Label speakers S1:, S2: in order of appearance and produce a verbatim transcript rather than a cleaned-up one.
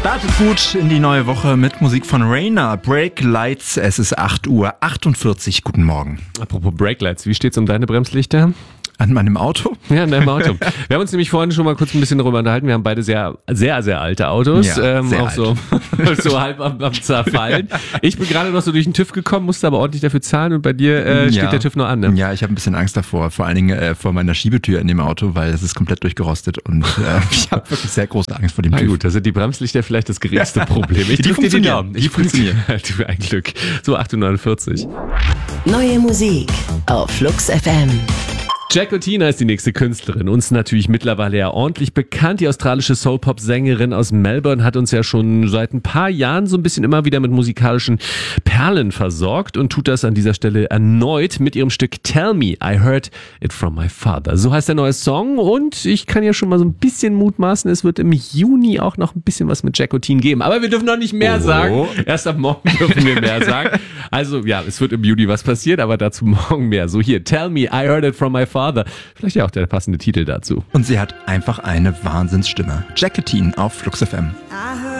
S1: Startet gut in die neue Woche mit Musik von Rainer. Brake Lights, es ist acht Uhr achtundvierzig. Guten Morgen.
S2: Apropos Brake Lights, wie steht's um deine Bremslichter?
S1: An meinem Auto?
S2: Ja, in deinem Auto. Wir haben uns nämlich vorhin schon mal kurz ein bisschen darüber unterhalten. Wir haben beide sehr, sehr, sehr alte Autos.
S1: Ja,
S2: ähm,
S1: sehr
S2: auch so, so halb am, am Zerfallen. Ich bin gerade noch so durch den TÜV gekommen, musste aber ordentlich dafür zahlen und bei dir äh, steht
S1: ja.
S2: der TÜV noch an, ne?
S1: Ja, ich habe ein bisschen Angst davor. Vor allen Dingen äh, vor meiner Schiebetür in dem Auto, weil es ist komplett durchgerostet und äh, ich habe wirklich sehr große Angst vor dem
S2: Na
S1: TÜV.
S2: gut, da sind die Bremslichter vielleicht das geringste Problem. Ich
S1: Die
S2: drück dir die
S1: funktionieren.
S2: Daumen.
S1: Die
S2: Ich
S1: funktionieren.
S2: Du, ein Glück. So acht Uhr neunundvierzig.
S3: Neue Musik auf Flux F M.
S2: Jackotina ist die nächste Künstlerin, uns natürlich mittlerweile ja ordentlich bekannt. Die australische Soul-Pop-Sängerin aus Melbourne hat uns ja schon seit ein paar Jahren so ein bisschen immer wieder mit musikalischen Perlen versorgt und tut das an dieser Stelle erneut mit ihrem Stück Tell Me, I Heard It From My Father. So heißt der neue Song und ich kann ja schon mal so ein bisschen mutmaßen, es wird im Juni auch noch ein bisschen was mit Jackotin geben. Aber wir dürfen noch nicht mehr
S1: Oh.
S2: sagen. Erst ab morgen dürfen wir mehr sagen. Also ja, es wird im Juni was passiert, aber dazu morgen mehr. So hier, Tell Me, I Heard It From My Father. Vielleicht ja auch der passende Titel dazu.
S1: Und sie hat einfach eine Wahnsinnsstimme. Jackotin auf Flux F M.